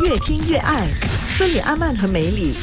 越听越爱。斯里阿曼和梅里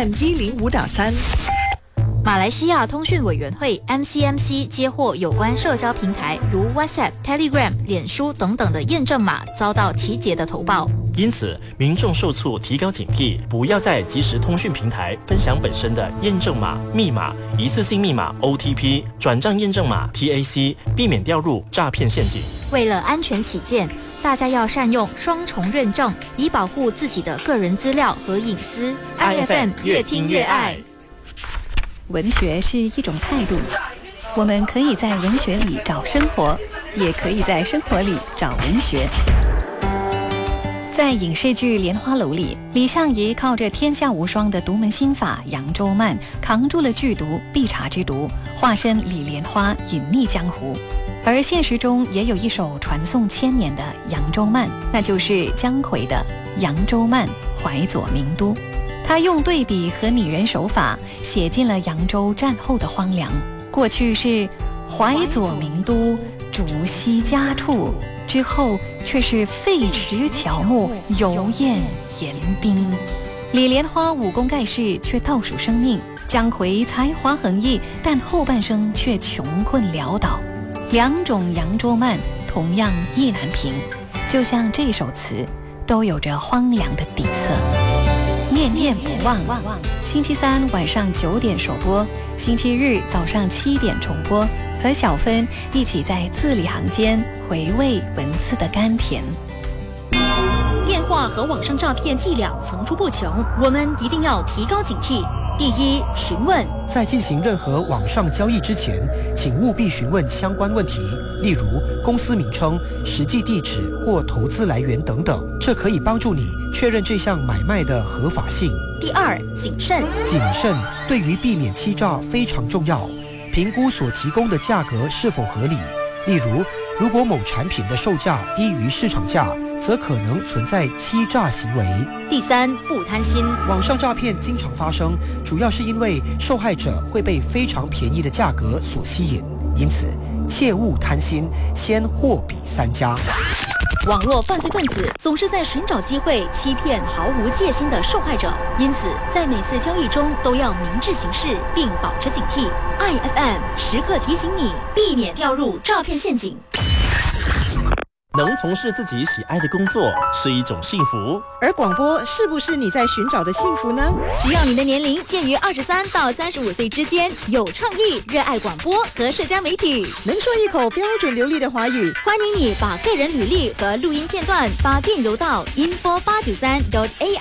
FM105.3。 马来西亚通讯委员会 MCMC 接获有关社交平台如 WhatsApp、Telegram、脸书等等的验证码遭到集结的投报， 因此民众受促提高警惕，不要在即时通讯平台分享本身的验证码、密码、一次性密码 OTP、转账验证码 TAC， 避免掉入诈骗陷阱。 为了安全起见，大家要善用双重认证，以保护自己的个人资料和隐私。IFM 越听越爱。 文学是一种态度，我们可以在文学里找生活，也可以在生活里找文学。在影视剧《莲花楼》里，李相夷靠着天下无双的独门心法扬州慢，扛住了剧毒必察之毒，化身李莲花隐匿江湖。而现实中也有一首传颂千年的扬州慢，那就是姜夔的《扬州慢·淮左名都》。他用对比和拟人手法写进了扬州战后的荒凉。过去是淮左名都，竹溪家处，之后却是废池乔木，油砚盐冰。李莲花武功盖世，却倒数生命；姜夔才华横溢，但后半生却穷困潦倒。两种扬州慢同样意难平，就像这首词都有着荒凉的底色。念念不忘，星期三晚上9点首播，星期日早上7点重播，和小芬一起在字里行间回味文字的甘甜。 电话和网上诈骗伎俩层出不穷，我们一定要提高警惕。第一，询问。 在进行任何网上交易之前，请务必询问相关问题，例如公司名称、实际地址或投资来源等等，这可以帮助你确认这项买卖的合法性。 第二，谨慎。 谨慎对于避免欺诈非常重要，评估所提供的价格是否合理。例如果某产品的售价低于市场价，则可能存在欺诈行为。 第三，不贪心。 网上诈骗经常发生，主要是因为受害者会被非常便宜的价格所吸引，因此切勿贪心，先货比三家。 网络犯罪分子总是在寻找机会欺骗毫无戒心的受害者，因此在每次交易中都要明智行事，并保持警惕。IFM 时刻提醒你，避免掉入诈骗陷阱。 能从事自己喜爱的工作是一种幸福， 而广播是不是你在寻找的幸福呢？ 只要你的年龄介于23到35岁之间，有创意，热爱广播和社交媒体， 能说一口标准流利的华语， 欢迎你把个人履历和录音片段发电邮到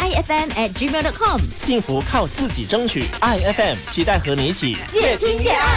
info893.aifm@gmail.com。 幸福靠自己争取。IFM 期待和你一起越听越爱。